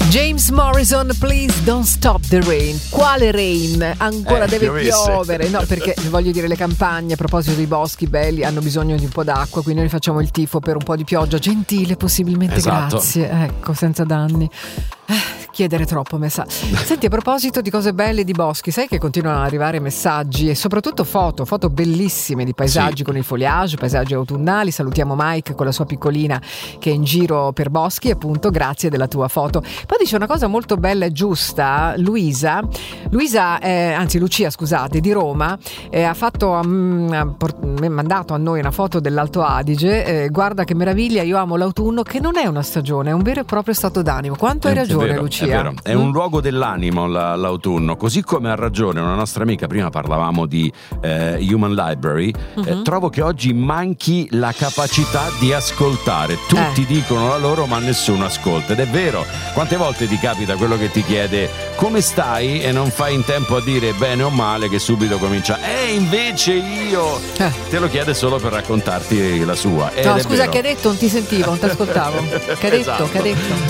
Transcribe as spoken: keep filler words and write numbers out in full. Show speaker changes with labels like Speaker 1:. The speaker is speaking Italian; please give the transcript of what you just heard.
Speaker 1: James Morrison, Please Don't Stop the Rain. Quale rain? Ancora
Speaker 2: eh,
Speaker 1: deve
Speaker 2: piovesse.
Speaker 1: piovere. No, perché voglio dire, le campagne, a proposito dei boschi belli, hanno bisogno di un po' d'acqua, quindi noi facciamo il tifo per un po' di pioggia gentile, possibilmente.
Speaker 2: Esatto.
Speaker 1: Grazie, ecco, senza danni. Eh, chiedere troppo, me sa. Senti, a proposito di cose belle di boschi, sai che continuano ad arrivare messaggi e soprattutto foto, foto bellissime di paesaggi, sì, con il foliage, paesaggi autunnali. Salutiamo Mike con la sua piccolina che è in giro per boschi, appunto, grazie della tua foto. Poi dice una cosa molto bella e giusta, Luisa, Luisa eh, anzi Lucia, scusate, di Roma, eh, ha fatto um, ha port- mandato a noi una foto dell'Alto Adige, eh, guarda che meraviglia, io amo l'autunno, che non è una stagione, è un vero e proprio stato d'animo. Quanto hai ragione,
Speaker 2: è vero,
Speaker 1: Lucia?
Speaker 2: È, vero. È
Speaker 1: mm?
Speaker 2: un luogo dell'animo la, l'autunno, così come ha ragione una nostra amica, prima parlavamo di eh, Human Library, mm-hmm. eh, trovo che oggi manchi la capacità di ascoltare, tutti
Speaker 1: eh.
Speaker 2: dicono la loro ma nessuno ascolta, ed è vero. Quante volte ti capita quello che ti chiede come stai e non fai in tempo a dire bene o male che subito comincia eh invece io eh. te lo chiede solo per raccontarti la sua. Ed
Speaker 1: no
Speaker 2: è
Speaker 1: scusa
Speaker 2: vero.
Speaker 1: Che hai detto? Non ti sentivo, non ti ascoltavo. Che hai detto?
Speaker 2: Esatto.
Speaker 1: Che hai detto?